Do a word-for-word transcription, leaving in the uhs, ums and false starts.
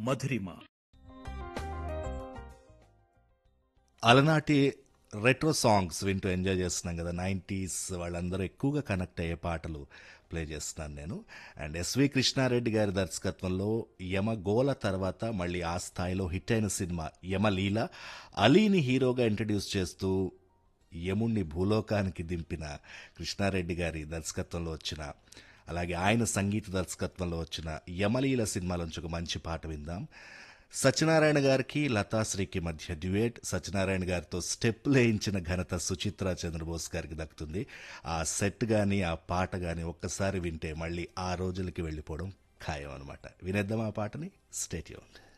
మధురిమ. అలనాటి retro songs వింటూ enjoy చేస్తున్నాం కదా. నైంటీస్ వాళ్ళందరూ ఎక్కువగా కనెక్ట్ అయ్యే పాటలు ప్లే చేస్తున్నాను నేను. అండ్ ఎస్వి కృష్ణారెడ్డి గారి దర్శకత్వంలో యమగోళ తర్వాత మళ్ళీ ఆ స్థాయిలో హిట్ అయిన సినిమా యమలీల. అలీని హీరోగా ఇంట్రడ్యూస్ చేస్తూ యముణ్ణి భూలోకానికి దింపిన కృష్ణారెడ్డి గారి దర్శకత్వంలో వచ్చిన, అలాగే ఆయన సంగీత దర్శకత్వంలో వచ్చిన యమలీల సినిమాలోంచి ఒక మంచి పాట విందాం. సత్యనారాయణ గారికి లతాశ్రీకి మధ్య డ్యూయేట్. సత్యనారాయణ గారితో స్టెప్ లేయించిన ఘనత సుచిత్ర చంద్రబోస్ గారికి దక్కుతుంది. ఆ సెట్ కానీ ఆ పాట కానీ ఒక్కసారి వింటే మళ్ళీ ఆ రోజులకి వెళ్ళిపోవడం ఖాయం అనమాట. వినేద్దాం ఆ పాటని. Stay tuned.